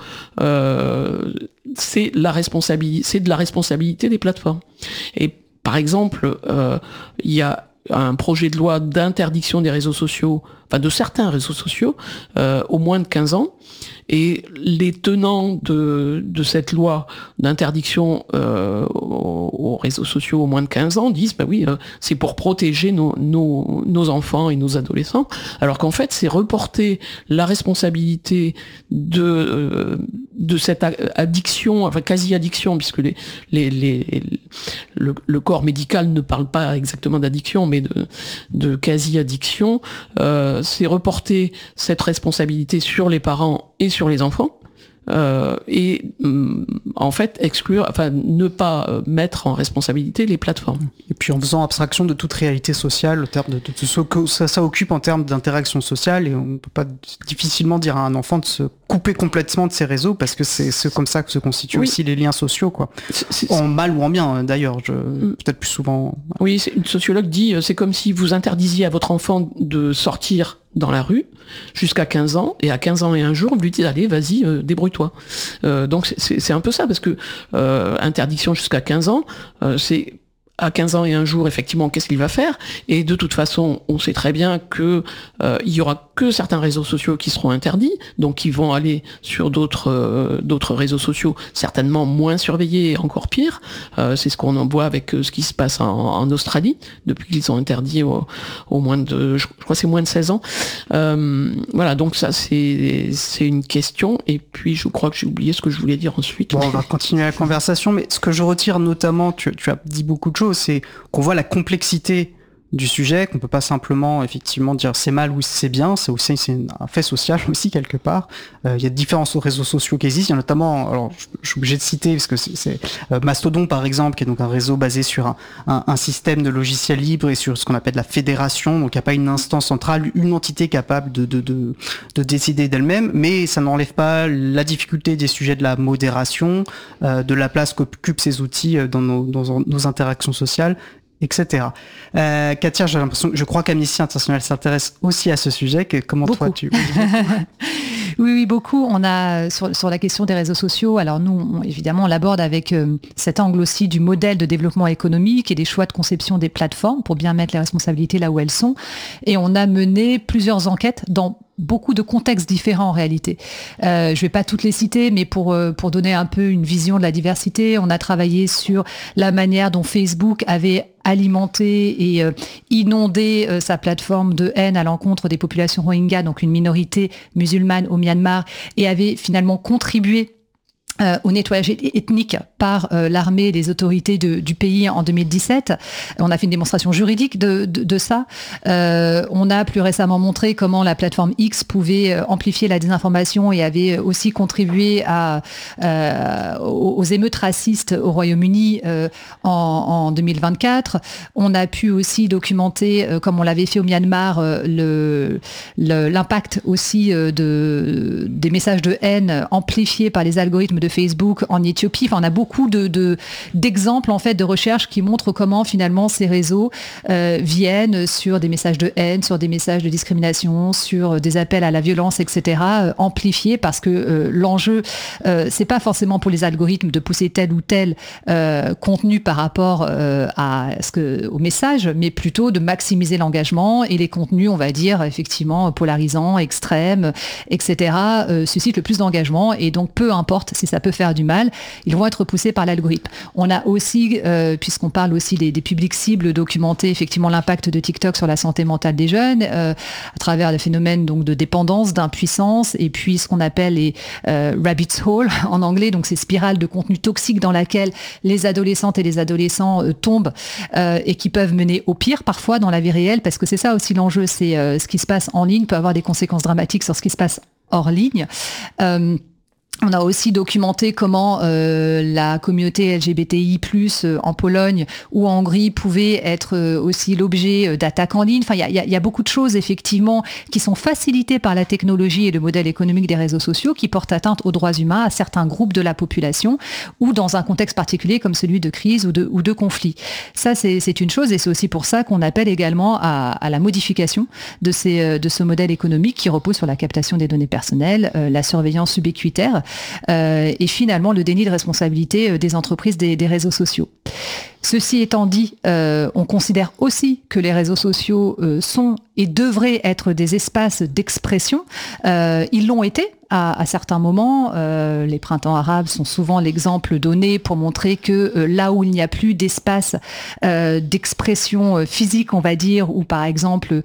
c'est de la responsabilité des plateformes. Et par exemple, il y a un projet de loi d'interdiction des réseaux sociaux, enfin de certains réseaux sociaux, au moins de 15 ans. Et les tenants de cette loi d'interdiction aux réseaux sociaux au moins de 15 ans disent bah oui, c'est pour protéger nos enfants et nos adolescents, alors qu'en fait c'est reporter la responsabilité de cette addiction, enfin quasi-addiction, puisque le corps médical ne parle pas exactement d'addiction, mais de quasi-addiction, c'est reporter cette responsabilité sur les parents et sur les enfants, et en fait ne pas mettre en responsabilité les plateformes.
Et puis en faisant abstraction de toute réalité sociale, au terme de ce que ça occupe en termes d'interaction sociale, et on ne peut pas difficilement dire à un enfant de se couper complètement de ses réseaux, parce que c'est comme ça que se constituent aussi les liens sociaux, quoi. En mal ou en bien, d'ailleurs, peut-être plus souvent.
Oui, une sociologue dit, c'est comme si vous interdisiez à votre enfant de sortir dans la rue jusqu'à 15 ans, et à 15 ans et un jour, on lui dit allez, vas-y, débrouille-toi. Donc c'est un peu ça, parce que interdiction jusqu'à 15 ans, c'est à 15 ans et un jour, effectivement, qu'est-ce qu'il va faire? Et de toute façon, on sait très bien que il y aura que certains réseaux sociaux qui seront interdits, donc qui vont aller sur d'autres réseaux sociaux, certainement moins surveillés et encore pire. C'est ce qu'on en voit avec ce qui se passe en Australie, depuis qu'ils ont interdit au moins de, je crois que c'est moins de 16 ans. Voilà, donc ça c'est une question, et puis je crois que j'ai oublié ce que je voulais dire ensuite.
Bon, on va continuer la conversation, mais ce que je retire notamment, tu as dit beaucoup de choses, c'est qu'on voit la complexité du sujet, qu'on peut pas simplement effectivement dire c'est mal ou c'est bien, c'est un fait social aussi quelque part. Il y a différents réseaux sociaux qui existent, il y a notamment, alors je suis obligé de citer parce que c'est Mastodon par exemple, qui est donc un réseau basé sur un système de logiciels libres et sur ce qu'on appelle la fédération, donc il n'y a pas une instance centrale, une entité capable de décider d'elle-même, mais ça n'enlève pas la difficulté des sujets de la modération, de la place qu'occupent ces outils dans nos interactions sociales, etc. Katia, je crois qu'Amnesty International s'intéresse aussi à ce sujet. Comment toi tu...
Oui, beaucoup. On a sur la question des réseaux sociaux. Alors nous, évidemment, on l'aborde avec cet angle aussi du modèle de développement économique et des choix de conception des plateformes pour bien mettre les responsabilités là où elles sont. Et on a mené plusieurs enquêtes dans beaucoup de contextes différents en réalité. Je vais pas toutes les citer, mais pour donner un peu une vision de la diversité, on a travaillé sur la manière dont Facebook avait alimenté et inondé sa plateforme de haine à l'encontre des populations Rohingya, donc une minorité musulmane au Myanmar, et avait finalement contribué au nettoyage ethnique par l'armée et les autorités du pays en 2017. On a fait une démonstration juridique de ça. On a plus récemment montré comment la plateforme X pouvait amplifier la désinformation et avait aussi contribué aux émeutes racistes au Royaume-Uni en 2024. On a pu aussi documenter, comme on l'avait fait au Myanmar, l'impact aussi des messages de haine amplifiés par les algorithmes de Facebook en Éthiopie. Enfin, on a beaucoup d'exemples en fait de recherches qui montrent comment finalement ces réseaux viennent sur des messages de haine, sur des messages de discrimination, sur des appels à la violence, etc. Amplifiés parce que l'enjeu c'est pas forcément pour les algorithmes de pousser tel ou tel contenu par rapport au message, mais plutôt de maximiser l'engagement, et les contenus, on va dire effectivement polarisants, extrêmes, etc. suscitent le plus d'engagement, et donc peu importe si ça peut faire du mal, ils vont être poussés par l'algorithme. On a aussi, puisqu'on parle aussi des publics cibles, documenté effectivement l'impact de TikTok sur la santé mentale des jeunes, à travers des phénomènes donc de dépendance, d'impuissance, et puis ce qu'on appelle les rabbit's hole en anglais, donc ces spirales de contenu toxique dans laquelle les adolescentes et les adolescents tombent et qui peuvent mener au pire parfois dans la vie réelle, parce que c'est ça aussi l'enjeu, c'est ce qui se passe en ligne peut avoir des conséquences dramatiques sur ce qui se passe hors ligne. On a aussi documenté comment la communauté LGBTI+, en Pologne ou en Hongrie pouvait être aussi l'objet d'attaques en ligne. Enfin, il y a beaucoup de choses, effectivement, qui sont facilitées par la technologie et le modèle économique des réseaux sociaux qui portent atteinte aux droits humains à certains groupes de la population ou dans un contexte particulier comme celui de crise ou de conflit. Ça, c'est une chose et c'est aussi pour ça qu'on appelle également à la modification de ce modèle économique qui repose sur la captation des données personnelles, la surveillance ubiquitaire, et finalement le déni de responsabilité des entreprises des réseaux sociaux. Ceci étant dit, on considère aussi que les réseaux sociaux sont et devraient être des espaces d'expression. Ils l'ont été à certains moments. Les printemps arabes sont souvent l'exemple donné pour montrer que là où il n'y a plus d'espace d'expression physique, on va dire, où par exemple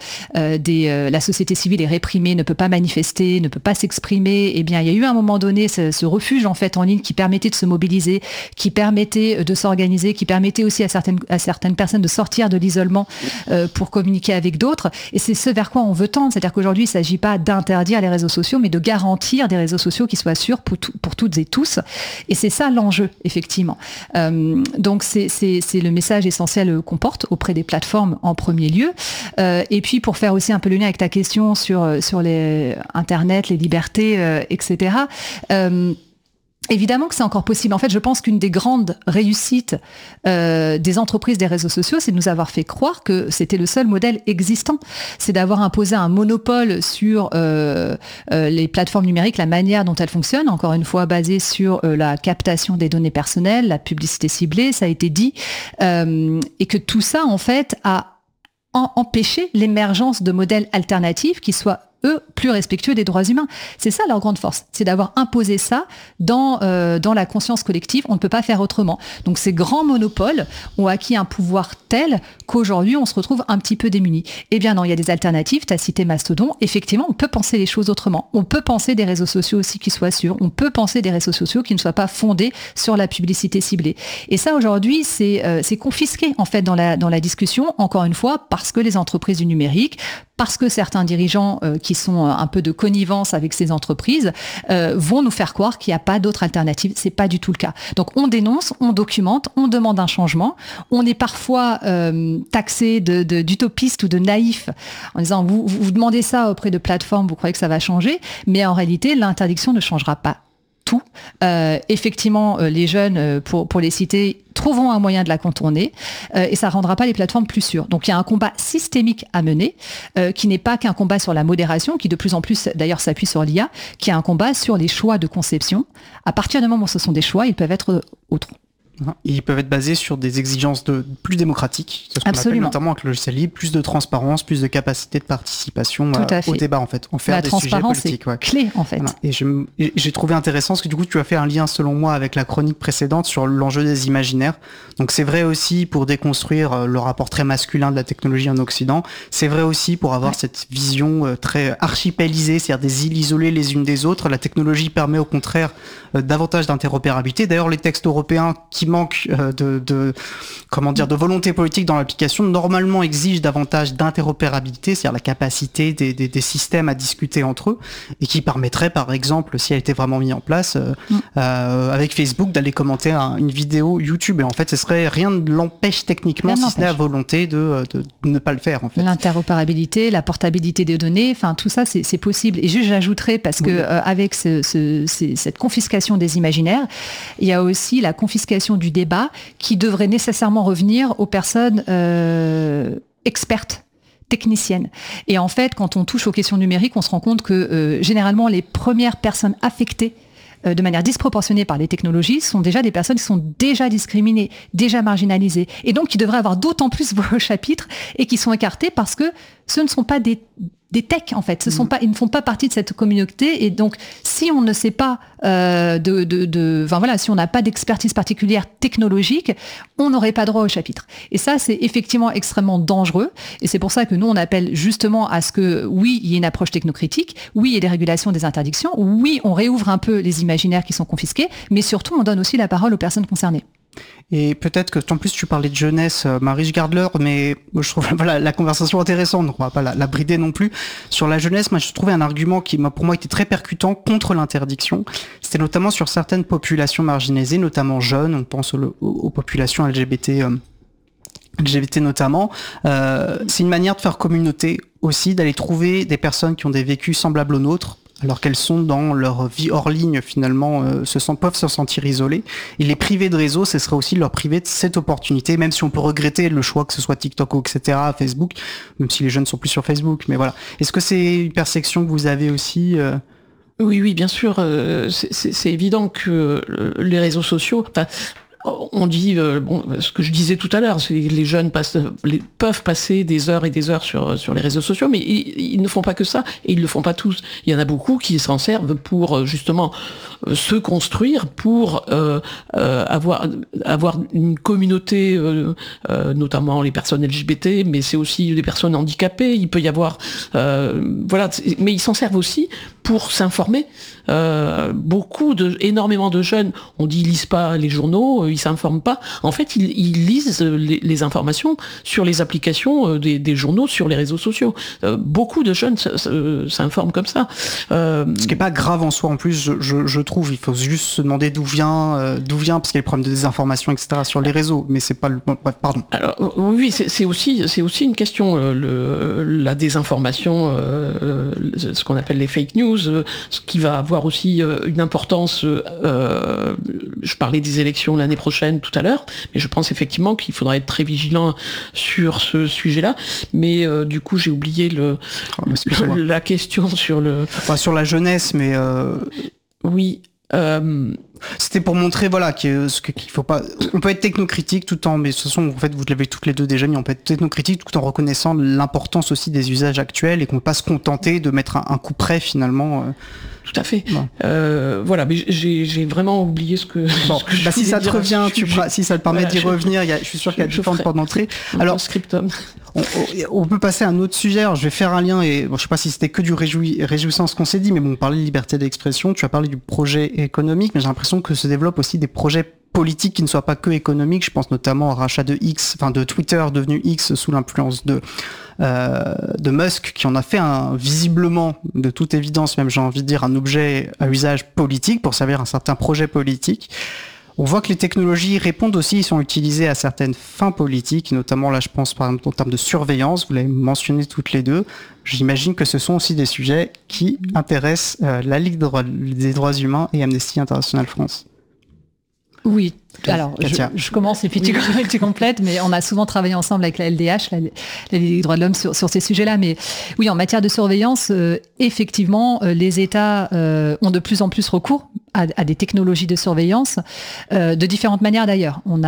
la société civile est réprimée, ne peut pas manifester, ne peut pas s'exprimer, eh bien il y a eu à un moment donné ce refuge en fait en ligne qui permettait de se mobiliser, qui permettait de s'organiser, qui permettait aussi à certaines personnes de sortir de l'isolement pour communiquer avec d'autres. Et c'est ce vers quoi on veut tendre. C'est-à-dire qu'aujourd'hui, il ne s'agit pas d'interdire les réseaux sociaux, mais de garantir des réseaux sociaux qui soient sûrs pour toutes et tous. Et c'est ça l'enjeu, effectivement. Donc c'est le message essentiel qu'on porte auprès des plateformes en premier lieu. Et puis pour faire aussi un peu le lien avec ta question sur les Internet, les libertés, etc., évidemment que c'est encore possible. En fait, je pense qu'une des grandes réussites des entreprises des réseaux sociaux, c'est de nous avoir fait croire que c'était le seul modèle existant. C'est d'avoir imposé un monopole sur les plateformes numériques, la manière dont elles fonctionnent, encore une fois basée sur la captation des données personnelles, la publicité ciblée, ça a été dit, et que tout ça, en fait, a empêché l'émergence de modèles alternatifs qui soient eux, plus respectueux des droits humains. C'est ça leur grande force, c'est d'avoir imposé ça dans la conscience collective. On ne peut pas faire autrement. Donc ces grands monopoles ont acquis un pouvoir tel qu'aujourd'hui, on se retrouve un petit peu démunis. Eh bien non, il y a des alternatives. Tu as cité Mastodon. Effectivement, on peut penser les choses autrement. On peut penser des réseaux sociaux aussi qui soient sûrs. On peut penser des réseaux sociaux qui ne soient pas fondés sur la publicité ciblée. Et ça, aujourd'hui, c'est confisqué, en fait, dans la discussion, encore une fois, parce que les entreprises du numérique, parce que certains dirigeants qui sont un peu de connivence avec ces entreprises vont nous faire croire qu'il n'y a pas d'autre alternative. C'est pas du tout le cas. Donc on dénonce, on documente, on demande un changement. On est parfois taxé d'utopiste ou de naïf en disant vous demandez ça auprès de plateformes, vous croyez que ça va changer, mais en réalité l'interdiction ne changera pas tout. Effectivement, les jeunes, pour les citer, trouveront un moyen de la contourner et ça ne rendra pas les plateformes plus sûres. Donc il y a un combat systémique à mener qui n'est pas qu'un combat sur la modération, qui de plus en plus d'ailleurs s'appuie sur l'IA, qui est un combat sur les choix de conception. À partir du moment où ce sont des choix, ils peuvent être autres.
Ils peuvent être basés sur des exigences plus démocratiques, c'est ce qu'on appelle notamment avec le logiciel libre, plus de transparence, plus de capacité de participation au débat en fait, en faire des sujets politiques.
La transparence est clé en fait.
Voilà. Et j'ai trouvé intéressant parce que du coup tu as fait un lien selon moi avec la chronique précédente sur l'enjeu des imaginaires. Donc c'est vrai aussi pour déconstruire le rapport très masculin de la technologie en Occident, c'est vrai aussi pour avoir cette vision très archipélisée, c'est-à-dire des îles isolées les unes des autres. La technologie permet au contraire davantage d'interopérabilité. D'ailleurs les textes européens qui manque de volonté politique dans l'application, normalement exige davantage d'interopérabilité, c'est-à-dire la capacité des systèmes à discuter entre eux, et qui permettrait, par exemple, si elle était vraiment mise en place, avec Facebook, d'aller commenter une vidéo YouTube. Et en fait, rien ne l'empêche techniquement, si ce n'est la volonté de ne pas le faire. En fait.
L'interopérabilité, la portabilité des données, enfin tout ça, c'est possible. Et juste, j'ajouterais, parce que avec cette confiscation des imaginaires, il y a aussi la confiscation du débat qui devrait nécessairement revenir aux personnes expertes, techniciennes. Et en fait, quand on touche aux questions numériques, on se rend compte que généralement les premières personnes affectées de manière disproportionnée par les technologies sont déjà des personnes qui sont déjà discriminées, déjà marginalisées, et donc qui devraient avoir d'autant plus voix au chapitre et qui sont écartées parce que ce ne sont pas des techs en fait, ils ne font pas partie de cette communauté, et donc si on ne sait pas si on n'a pas d'expertise particulière technologique, on n'aurait pas droit au chapitre. Et ça, c'est effectivement extrêmement dangereux, et c'est pour ça que nous on appelle justement à ce que oui, il y ait une approche technocritique, oui, il y ait des régulations, des interdictions, oui, on réouvre un peu les imaginaires qui sont confisqués, mais surtout on donne aussi la parole aux personnes concernées.
Et peut-être que, en plus, tu parlais de jeunesse, Marie, je garde l'heure, mais je trouve la conversation intéressante, donc on va pas la brider non plus. Sur la jeunesse, moi, je trouvais un argument qui, pour moi, était très percutant contre l'interdiction. C'était notamment sur certaines populations marginalisées, notamment jeunes, on pense aux populations LGBT notamment. C'est une manière de faire communauté aussi, d'aller trouver des personnes qui ont des vécus semblables aux nôtres, alors qu'elles sont dans leur vie hors ligne, finalement, peuvent se sentir isolées. Et les priver de réseau, ce serait aussi leur priver de cette opportunité, même si on peut regretter le choix que ce soit TikTok ou etc., Facebook, même si les jeunes sont plus sur Facebook, mais voilà. Est-ce que c'est une perception que vous avez aussi
Oui, bien sûr. C'est évident que les réseaux sociaux... On dit, ce que je disais tout à l'heure, c'est que les jeunes peuvent passer des heures et des heures sur les réseaux sociaux, mais ils ne font pas que ça, et ils le font pas tous. Il y en a beaucoup qui s'en servent pour justement se construire, pour avoir une communauté, notamment les personnes LGBT, mais c'est aussi des personnes handicapées. Il peut y avoir, mais ils s'en servent aussi pour s'informer. Énormément de jeunes, on dit ils lisent pas les journaux, ils s'informent pas. En fait, ils lisent les informations sur les applications des journaux, sur les réseaux sociaux. Beaucoup de jeunes s'informent comme ça.
Ce qui est pas grave en soi en plus, je trouve. Il faut juste se demander d'où vient, parce qu'il y a le problème de désinformation, etc. sur les réseaux. Mais c'est pas le. Bref, pardon.
Alors, oui, c'est aussi une question. La désinformation, ce qu'on appelle les fake news, ce qui va avoir aussi une importance. Je parlais des élections l'année prochaine tout à l'heure, mais je pense effectivement qu'il faudra être très vigilant sur ce sujet-là. Mais du coup, j'ai oublié la question sur
sur la jeunesse, mais
oui.
C'était pour montrer qu'il faut pas. On peut être technocritique tout en, mais de toute façon, en fait, vous l'avez toutes les deux déjà mis. On peut être technocritique tout en reconnaissant l'importance aussi des usages actuels et qu'on ne peut pas se contenter de mettre un coup près finalement.
Tout à fait. Mais j'ai vraiment oublié ce que.
Bon, si ça te revient, si ça te permet d'y revenir, je suis sûr qu'il y a différentes portes d'entrée. Alors,
scriptum.
On peut passer à un autre sujet. Alors, je vais faire un lien et je sais pas si c'était que du réjouissant ce qu'on s'est dit, mais bon, on parlait de liberté d'expression. Tu as parlé du projet économique, mais j'ai l'impression que se développent aussi des projets politiques qui ne soient pas que économiques. Je pense notamment au rachat de Twitter devenu X sous l'influence de Musk, qui en a fait visiblement, de toute évidence même, j'ai envie de dire, un objet à usage politique pour servir un certain projet politique. On voit que les technologies répondent aussi, sont utilisées à certaines fins politiques, notamment là je pense par exemple en termes de surveillance, vous l'avez mentionné toutes les deux. J'imagine que ce sont aussi des sujets qui intéressent la Ligue des droits humains et Amnesty International France.
Oui, alors je commence et puis tu complètes, mais on a souvent travaillé ensemble avec la LDH, la Ligue des droits de l'homme, sur ces sujets-là. Mais oui, en matière de surveillance, effectivement, les États ont de plus en plus recours à des technologies de surveillance, de différentes manières d'ailleurs. On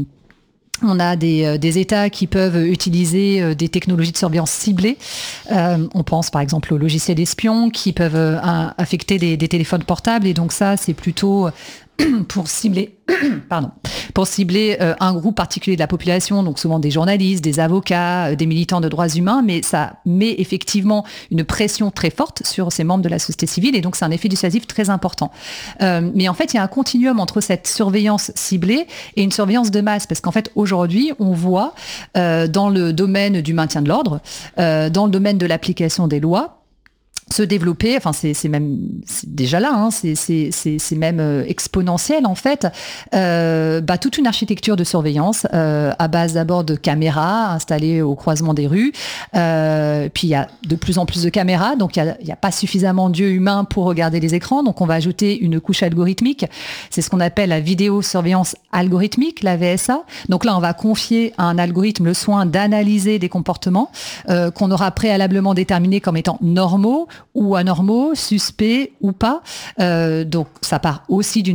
a des États qui peuvent utiliser des technologies de surveillance ciblées. On pense par exemple aux logiciels espions qui peuvent affecter des téléphones portables. Et donc ça, c'est plutôt pour cibler un groupe particulier de la population, donc souvent des journalistes, des avocats, des militants de droits humains, mais ça met effectivement une pression très forte sur ces membres de la société civile et donc c'est un effet dissuasif très important. Mais en fait, il y a un continuum entre cette surveillance ciblée et une surveillance de masse, parce qu'en fait, aujourd'hui, on voit dans le domaine du maintien de l'ordre, dans le domaine de l'application des lois, se développer, c'est déjà là, hein, c'est même exponentiel en fait, toute une architecture de surveillance à base d'abord de caméras installées au croisement des rues, puis il y a de plus en plus de caméras, donc il y a pas suffisamment d'yeux humains pour regarder les écrans, donc on va ajouter une couche algorithmique, c'est ce qu'on appelle la vidéosurveillance algorithmique, la VSA, donc là on va confier à un algorithme le soin d'analyser des comportements qu'on aura préalablement déterminés comme étant normaux ou anormaux, suspects ou pas. Donc ça part aussi d'une